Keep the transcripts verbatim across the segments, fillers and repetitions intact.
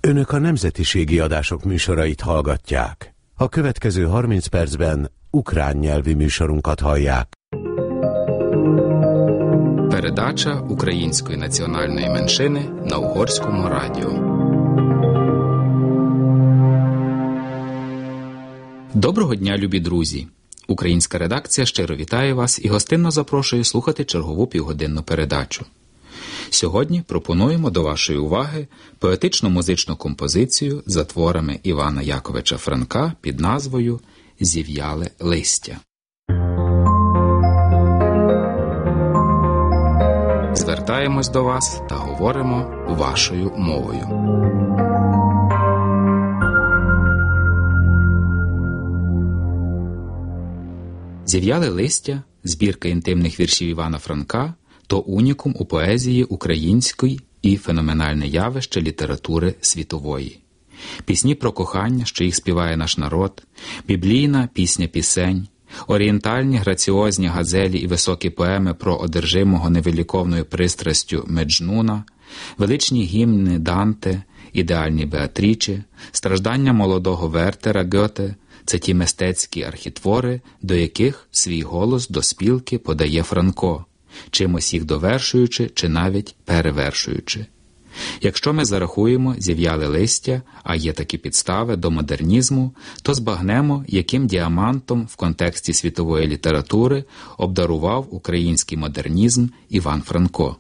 Önök a nemzetiségi adások műsorait hallgatják. A következő harminc percben ukrán nyelvi műsorunkat hallják. Передача української національної меншини на Угорському радіо. Доброго дня, любі друзі! Українська редакція щиро вітає вас і гостинно запрошує слухати чергову півгодинну передачу. Сьогодні пропонуємо до вашої уваги поетично-музичну композицію за творами Івана Яковича Франка під назвою «Зів'яле листя». Звертаємось до вас та говоримо вашою мовою. «Зів'яле листя» – збірка інтимних віршів Івана Франка, то унікум у поезії української і феноменальне явище літератури світової. Пісні про кохання, що їх співає наш народ, біблійна пісня-пісень, орієнтальні граціозні газелі і високі поеми про одержимого невиліковною пристрастю Меджнуна, величні гімни Данте, ідеальні Беатрічі, страждання молодого Вертера Гьоте – це ті мистецькі архітвори, до яких свій голос до спілки подає Франко, чимось їх довершуючи чи навіть перевершуючи. Якщо ми зарахуємо «Зів'яле листя», а є такі підстави, до модернізму, то збагнемо, яким діамантом в контексті світової літератури обдарував український модернізм Іван Франко.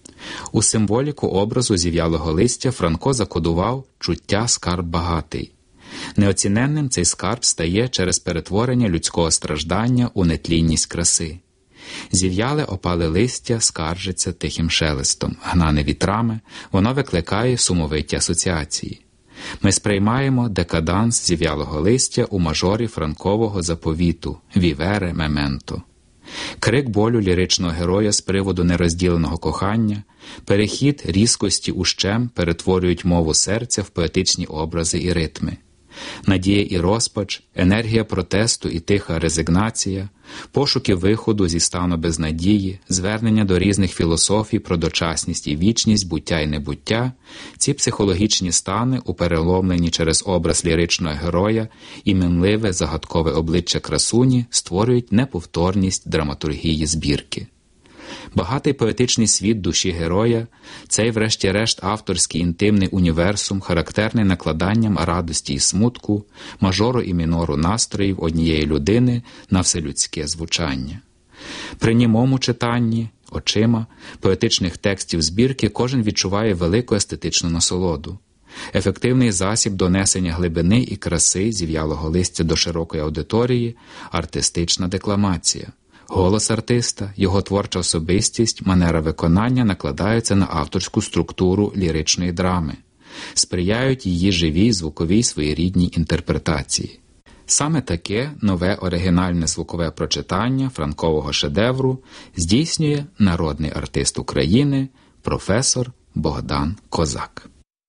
У символіку образу зів'ялого листя Франко закодував чуття «скарб багатий». Неоціненним цей скарб стає через перетворення людського страждання у нетлінність краси. Зів'яле опале листя скаржиться тихим шелестом, гнане вітрами, воно викликає сумовиті асоціації. Ми сприймаємо декаданс зів'ялого листя у мажорі франкового заповіту «Вівере мементо». Крик болю ліричного героя з приводу нерозділеного кохання, перехід різкості ущем перетворюють мову серця в поетичні образи і ритми. Надія і розпач, енергія протесту і тиха резигнація, пошуки виходу зі стану безнадії, звернення до різних філософій про дочасність і вічність, буття і небуття – ці психологічні стани, упереломлені через образ ліричного героя і мінливе загадкове обличчя красуні, створюють неповторність драматургії збірки. Багатий поетичний світ душі героя – цей врешті-решт авторський інтимний універсум, характерний накладанням радості і смутку, мажору і мінору настроїв однієї людини на вселюдське звучання. При німому читанні, очима, поетичних текстів збірки кожен відчуває велику естетичну насолоду. Ефективний засіб донесення глибини і краси зів'ялого листя до широкої аудиторії – артистична декламація. Голос артиста, його творча особистість, манера виконання накладаються на авторську структуру ліричної драми, сприяють її живій звуковій своєрідній інтерпретації. Саме таке нове оригінальне звукове прочитання франкового шедевру здійснює народний артист України, професор Богдан Козак.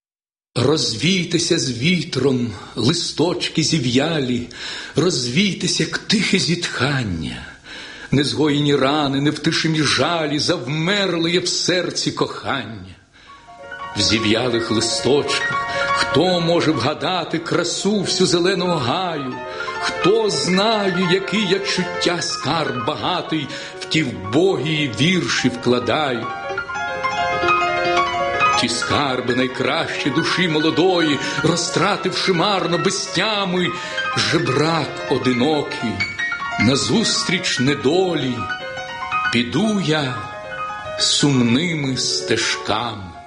Розвійтеся з вітром, листочки зів'ялі, розвійтеся, як тихе зітхання. Незгоєні рани, невтишені жалі, завмерли є в серці кохання. В зів'ялих листочках хто може вгадати красу всю зеленого гаю? Хто знає, який я чуття скарб багатий в ті вбогі вірші вкладаю? Ті скарби найкращі душі молодої, розтративши марно без тями, жебрак одинокий, назустріч недолі піду я сумними стежками.